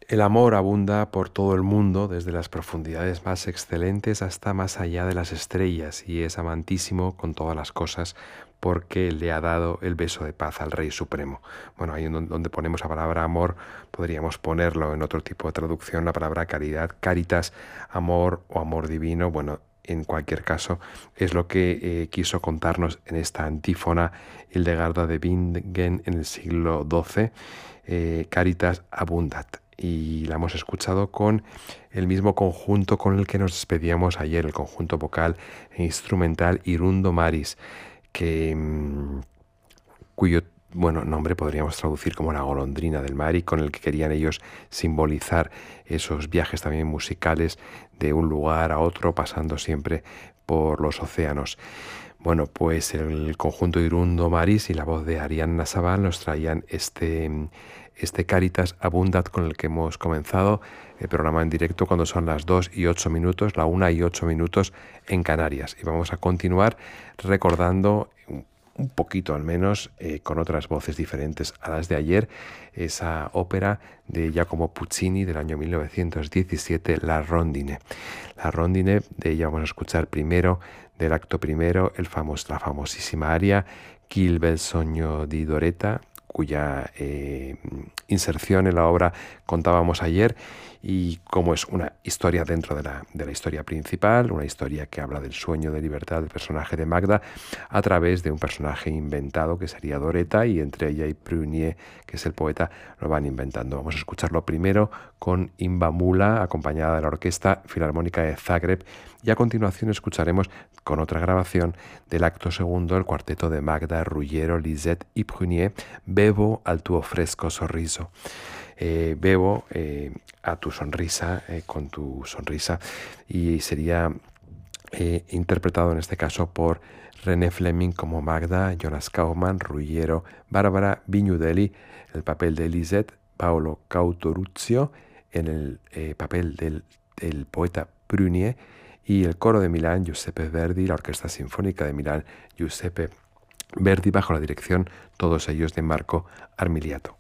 El amor abunda por todo el mundo, desde las profundidades más excelentes hasta más allá de las estrellas, y es amantísimo con todas las cosas porque le ha dado el beso de paz al Rey Supremo. Bueno, ahí donde ponemos la palabra amor, podríamos ponerlo en otro tipo de traducción, la palabra caridad, caritas, amor o amor divino. Bueno, en cualquier caso, es lo que quiso contarnos en esta antífona Hildegarda de Bingen en el siglo XII, Caritas Abundat. Y la hemos escuchado con el mismo conjunto con el que nos despedíamos ayer, el conjunto vocal e instrumental Irundo Maris, cuyo nombre podríamos traducir como la golondrina del mar, y con el que querían ellos simbolizar esos viajes también musicales de un lugar a otro, pasando siempre por los océanos. Bueno, pues el conjunto Irundo Maris y la voz de Arianna Sabal nos traían este Caritas Abundat con el que hemos comenzado el programa en directo cuando son las 2:08, la 1:08 en Canarias. Y vamos a continuar recordando un poquito al menos, con otras voces diferentes a las de ayer, esa ópera de Giacomo Puccini del año 1917, La Rondine. La Rondine, de ella vamos a escuchar primero, del acto primero, la famosísima aria Chi il bel sogno di Doretta, cuya inserción en la obra contábamos ayer, y como es una historia dentro de la historia principal, una historia que habla del sueño de libertad del personaje de Magda a través de un personaje inventado que sería Doretta, y entre ella y Prunier, que es el poeta, lo van inventando. Vamos a escucharlo primero con Imba Mula, acompañada de la Orquesta Filarmónica de Zagreb, y a continuación escucharemos con otra grabación del acto segundo el cuarteto de Magda, Ruggiero, Lisette y Prunier, Bevo al tuo fresco sorriso. Bebo a tu sonrisa, con tu sonrisa, y sería interpretado en este caso por René Fleming como Magda, Jonas Kaufmann, Ruggiero, Bárbara Vignudelli, el papel de Lisette, Paolo Cautoruzio en el papel del poeta Prunier, y el coro de Milán, Giuseppe Verdi, la Orquesta Sinfónica de Milán, Giuseppe Verdi, bajo la dirección, todos ellos, de Marco Armiliato.